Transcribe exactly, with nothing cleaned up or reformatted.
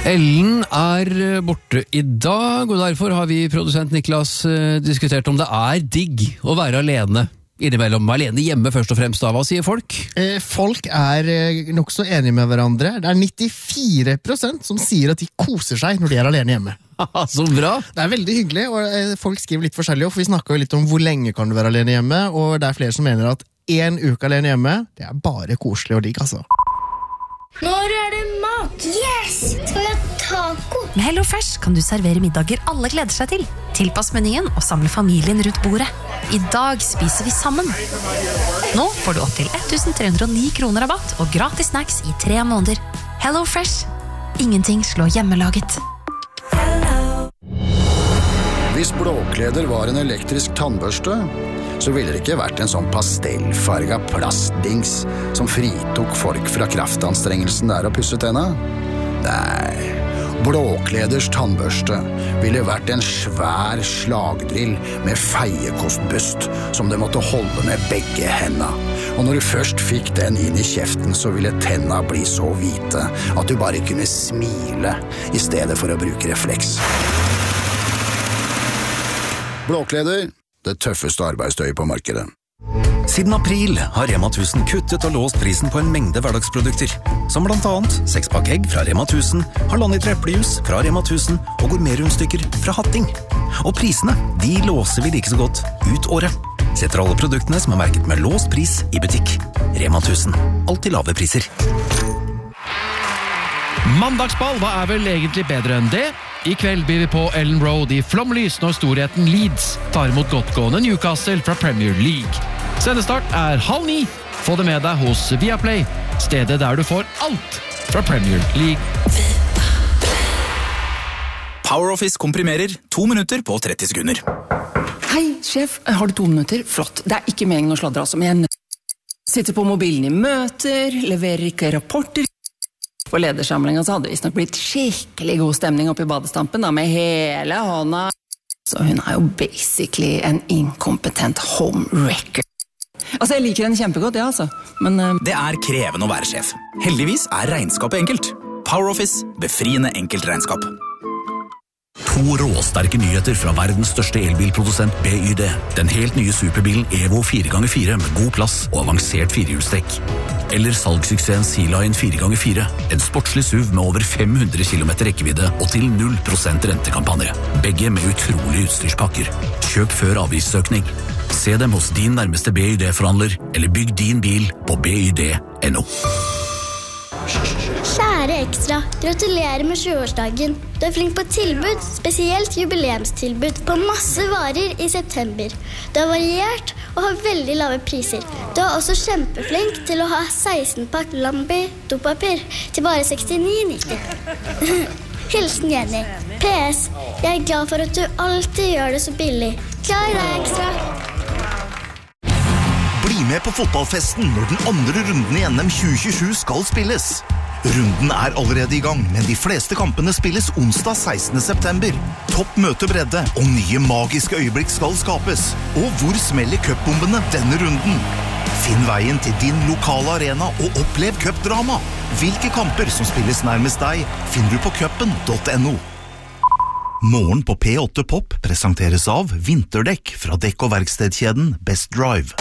Ellen er borte i dag, og derfor har vi produsent Niklas eh, diskutert om det er digg å være alene. Innimellom alene hjemme først og fremst da, hva sier folk? Eh, folk er eh, nok så enige med hverandre. Det er nittifire prosent som sier at de koser seg når de er alene hjemme. Så bra! Det er veldig hyggelig, og eh, folk skriver litt forskjellig, for vi snakker jo litt om hvor lenge kan du være alene hjemme, og det er flere som mener at en uke alene hjemme, det er bare koselig og digg, altså. Når er det mat? Yes! Skal vi ha taco? Med Hello Fresh kan du servere middager alle gleder seg til. Tilpass menyen og samle familien rundt bordet. I dag spiser vi sammen. Nå får du opp til elleve hundre og ni kroner rabatt og gratis snacks i tre måneder. Hello Fresh. Ingenting slår hjemmelaget. Hvis blåkleder var en elektrisk tannbørste, så ville det ikke vært en sånn pastellfarga plastdings som fritok folk fra kraftanstrengelsen der å pusse tenna. Nei, blåkleders tannbørste ville vært en svær slagdrill med feiekostbust som det måtte holde med begge hendene. Og når du først fikk den inn i kjeften, så ville tenna bli så hvite at du bare kunne smile i stedet for å bruke refleks. Blåkleder, det tøffeste arbeidstøyet på markedet. Siden april har Rema tusen kuttet og låst prisen på en mengde hverdagsprodukter, som blant annet sekspakk egg fra Rema tusen, halvannet eplejus fra Rema tusen og gourmetrundstykker fra Hatting. Og prisene, de låser vi like så godt ut året. Setter alle produktene som er merket med låst pris i butikk. Rema tusen, alltid lave priser. Mandagsball, hva er vel egentlig bedre enn det? I kveld blir vi på Ellen Road i flomlys når storheten Leeds tar imot godtgående Newcastle fra Premier League. Sendestart er halv ni. Få det med deg hos Viaplay, stedet der du får alt fra Premier League. PowerOffice komprimerer to minutter på tretti sekunder. Hei, sjef, har du to minutter? Flott, det er ikke meningen å sladre altså, men jeg sitter på mobilen i møter, leverer ikke rapporter. For ledersamlingen så hadde det visst nok blitt skikkelig god stemning oppe i badestampen da, med hele hånda. Så hun er jo basically en inkompetent homewrecker. Altså, jeg liker henne kjempegodt, ja, altså. Men uh... det er krevende å være sjef. Heldigvis er regnskapet enkelt. PowerOffice, befriende enkelt regnskap. To råsterke nyheter fra verdens største elbilprodusent B Y D. Den helt nye superbilen Evo fire ganger fire med god plass og avansert firehjulstrekk. Eller salgssuksessen Sea Lion fire ganger fire. En sportslig S U V med over fem hundre kilometer rekkevidde og til null prosent rentekampanje. Begge med utrolige utstyrspakker. Kjøp før avgiftsøkning. Se dem hos din nærmeste B Y D-forhandler, eller bygg din bil på b y d punktum n o. Kjære Ekstra, gratulerer med tjueårsdagen. Du er flink på tilbud, spesielt jubileumstilbud på masse varer i september. Du er variert og har veldig lave priser. Du er også kjempeflink til å ha seksten pakk Lambi dopapir til bare sekstini nitti. Hilsen Jenny. P S. Jeg er glad for at du alltid gjør det så billig. Klar deg, Ekstra. Bli med på fotballfesten når den andre runden i N M tjue tjuesju skal spilles. Runden er allerede i gang, men de fleste kampene spilles onsdag sekstende september. Topp møtebredde og nye magiske øyeblikk skal skapes. Og hvor smeller cupbombene denne runden? Finn veien til din lokale arena og opplev cupdrama. Hvilke kamper som spilles nærmest deg, finner du på cupen punktum n o. Morgen på P åtte Pop presenteres av vinterdekk fra dekk- og verkstedkjeden Best Drive.